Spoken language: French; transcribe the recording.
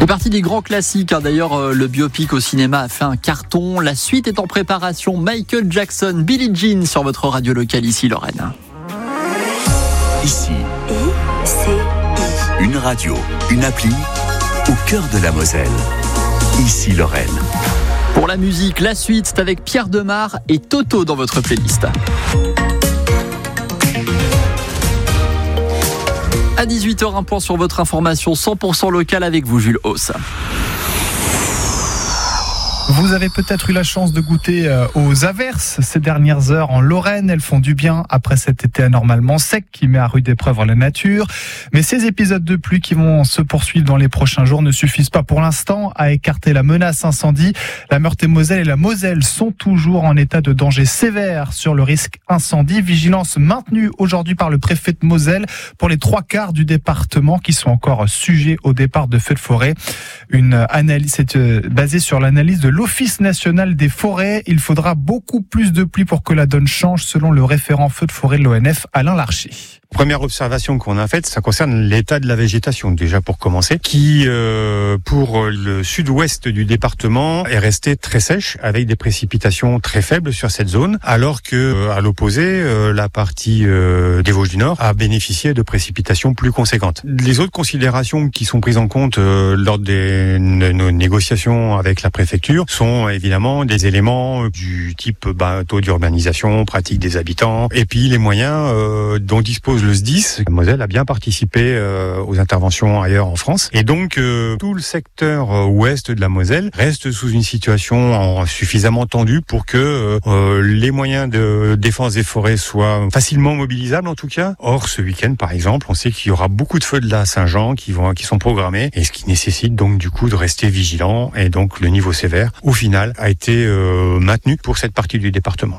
C'est parti des grands classiques. D'ailleurs, le biopic au cinéma a fait un carton. La suite est en préparation. Michael Jackson, Billie Jean sur votre radio locale ici, Lorraine. Ici, une radio, une appli au cœur de la Moselle. Ici, Lorraine. Pour la musique, la suite, c'est avec Pierre Demar et Toto dans votre playlist. À 18h, un point sur votre information 100% locale avec vous, Jules Hauss. Vous avez peut-être eu la chance de goûter aux averses ces dernières heures en Lorraine. Elles font du bien après cet été anormalement sec qui met à rude épreuve la nature. Mais ces épisodes de pluie qui vont se poursuivre dans les prochains jours ne suffisent pas pour l'instant à écarter la menace incendie. La Meurthe-et-Moselle et la Moselle sont toujours en état de danger sévère sur le risque incendie. Vigilance maintenue aujourd'hui par le préfet de Moselle pour les 3/4 du département qui sont encore sujets au départ de feux de forêt. Une analyse basée sur l'analyse de l'Office national des forêts. Il faudra beaucoup plus de pluie pour que la donne change, selon le référent feu de forêt de l'ONF, Alain Larcher. Première observation qu'on a faite, ça concerne l'état de la végétation, déjà pour commencer, qui, pour le sud-ouest du département, est restée très sèche, avec des précipitations très faibles sur cette zone, alors que, à l'opposé, la partie des Vosges du Nord a bénéficié de précipitations plus conséquentes. Les autres considérations qui sont prises en compte lors de nos négociations avec la préfecture sont évidemment des éléments du type taux d'urbanisation, pratique des habitants, et puis les moyens dont dispose le SDIS. Moselle a bien participé aux interventions ailleurs en France. Et donc, tout le secteur ouest de la Moselle reste sous une situation suffisamment tendue pour que les moyens de défense des forêts soient facilement mobilisables en tout cas. Or, ce week-end, par exemple, on sait qu'il y aura beaucoup de feux de la Saint-Jean qui sont programmés et ce qui nécessite donc du coup de rester vigilant. Et donc, le niveau sévère, au final, a été maintenu pour cette partie du département.